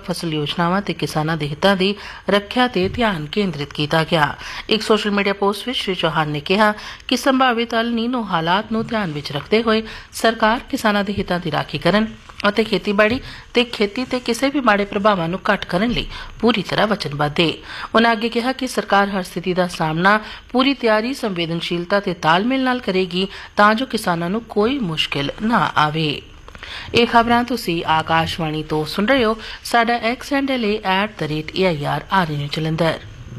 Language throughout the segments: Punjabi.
ਵੱਖ-ਵੱਖ ਫਸਲ ਯੋਜਨਾਵਾਂ ਤੇ ਕਿਸਾਨਾਂ ਦੇ ਹਿੱਤਾਂ ਦੀ ਰੱਖਿਆ ਤੇ ਧਿਆਨ ਕੇਂਦਰਿਤ ਕੀਤਾ ਗਿਆ। ਇੱਕ ਸੋਸ਼ਲ ਮੀਡੀਆ ਪੋਸਟ ਵਿੱਚ ਸ਼੍ਰੀ ਚੌਹਾਨ ਨੇ ਕਿਹਾ ਕਿ ਸੰਭਾਵਿਤ ਅਲ ਨੀਨੋ ਹਾਲਾਤ ਨੂੰ ਧਿਆਨ ਵਿੱਚ ਰੱਖਦੇ ਹੋਏ ਸਰਕਾਰ ਕਿਸਾਨਾਂ ਦੇ ਹਿੱਤਾਂ ਦੀ ਰਾਖੀ ਕਰਨ ਅਤੇ ਖੇਤੀਬਾੜੀ ਤੇ ਖੇਤੀ ਤੇ ਕਿਸੇ ਵੀ ਮਾੜੇ ਪ੍ਰਭਾਵਾਂ ਨੂੰ ਘੱਟ ਕਰਨ ਲਈ ਪੂਰੀ ਤਰ੍ਹਾਂ ਵਚਨਬੱਧ ਹੈ। ਉਨ੍ਹਾਂ ਅੱਗੇ ਕਿਹਾ ਕਿ ਸਰਕਾਰ ਹਰ ਸਥਿਤੀ ਦਾ ਸਾਹਮਣਾ ਪੂਰੀ ਤਿਆਰੀ, ਸੰਵੇਦਨਸ਼ੀਲਤਾ ਤੇ ਤਾਲਮੇਲ ਨਾਲ ਕਰੇਗੀ ਤਾਂ ਜੋ ਕਿਸਾਨਾਂ ਨੂੰ ਕੋਈ ਮੁਸ਼ਕਿਲ ਨਾ ਆਵੇ। ਇਹ ਖਬਰਾਂ ਤੁਸੀਂ ਆਕਾਸ਼ਵਾਣੀ ਤੋਂ ਸੁਣ ਰਹੇ ਹੋ। ਸਾਡਾ ਐਕਸ ਹੈਂਡਲ ਹੈ @AIR ਜਲੰਧਰ।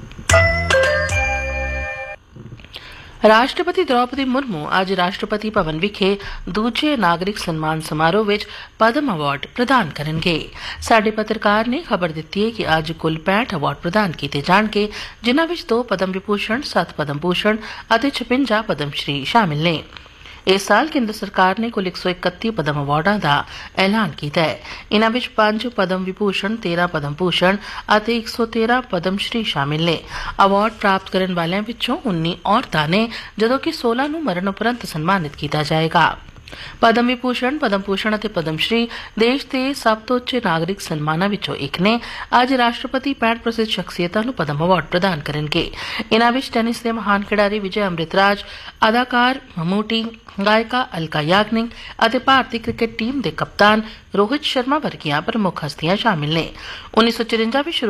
ਰਾਸ਼ਟਰਪਤੀ ਦ੍ਰੌਪਦੀ ਮੁਰਮੂ ਅੱਜ ਰਾਸ਼ਟਰਪਤੀ ਭਵਨ ਵਿਖੇ ਦੂਜੇ ਨਾਗਰਿਕ ਸਨਮਾਨ ਸਮਾਰੋਹ ਵਿੱਚ ਪਦਮ ਅਵਾਰਡ ਪ੍ਰਦਾਨ ਕਰਨਗੇ। ਸਾਡੇ ਪੱਤਰਕਾਰ ਨੇ ਖਬਰ ਦਿੱਤੀ ਹੈ ਕਿ ਅੱਜ ਕੁੱਲ 65 ਅਵਾਰਡ ਪ੍ਰਦਾਨ ਕੀਤੇ ਜਾਣਗੇ, ਜਿਨ੍ਹਾਂ ਵਿੱਚ 2 ਪਦਮ ਵਿਭੂਸ਼ਣ, 7 ਪਦਮ ਭੂਸ਼ਣ ਅਤੇ 56 ਪਦਮ ਸ਼੍ਰੀ ਸ਼ਾਮਿਲ ਨੇ। ਇਸ ਸਾਲ ਕੇਂਦਰ ਸਰਕਾਰ ਨੇ ਕੁੱਲ 131 ਪਦਮ ਅਵਾਰਡਾਂ ਦਾ ਐਲਾਨ ਕੀਤਾ ਹੈ। ਇਨ੍ਹਾਂ ਵਿੱਚ 5 ਪਦਮ ਵਿਭੂਸ਼ਣ, 13 ਪਦਮ ਭੂਸ਼ਣ ਅਤੇ 113 ਪਦਮ ਸ਼੍ਰੀ ਸ਼ਾਮਿਲ ਨੇ। ਅਵਾਰਡ ਪ੍ਰਾਪਤ ਕਰਨ ਵਾਲਿਆਂ ਵਿੱਚੋਂ 19 ਔਰਤਾਂ ਨੇ, ਜਦੋਂ ਕਿ 16 ਨੂੰ ਮਰਨ ਉਪਰੰਤ ਸਨਮਾਨਿਤ ਕੀਤਾ ਜਾਏਗਾ। ਪਦਮ ਵਿਭੂਸ਼ਣ, ਪਦਮ ਭੂਸ਼ਣ ਅਤੇ ਪਦਮ ਸ਼੍ਰੀ ਦੇਸ਼ ਦੇ ਸਭ ਤੋਂ ਉੱਚੇ ਨਾਗਰਿਕ ਸਨਮਾਨਾਂ ਵਿੱਚੋਂ ਇੱਕ ਨੇ। ਅੱਜ ਰਾਸ਼ਟਰਪਤੀ 65 ਪ੍ਰਸਿੱਧ ਸ਼ਖਸੀਅਤਾਂ ਨੂੰ ਪਦਮ ਅਵਾਰਡ ਪ੍ਰਦਾਨ ਕਰਨਗੇ। ਇਨ੍ਹਾਂ ਵਿੱਚ ਟੈਨਿਸ ਦੇ ਮਹਾਨ ਖਿਡਾਰੀ ਵਿਜੇ ਅਮ੍ਰਿਤਰਾਜ, ਅਦਾਕਾਰ ਮਮੂਟੀ, ਗਾਇਕਾ ਅਲਕਾ ਯਾਗਨਿਕ ਅਤੇ ਭਾਰਤੀ ਕ੍ਰਿਕਟ ਟੀਮ ਦੇ ਕਪਤਾਨ ਰੋਹਿਤ ਸ਼ਰਮਾ ਵਰਗੀਆਂ ਪ੍ਰਮੁੱਖ ਹਸਤੀਆਂ ਸ਼ਾਮਿਲ ਨੇ। 1954 ਵਿੱਚ ਸ਼ੁਰੂ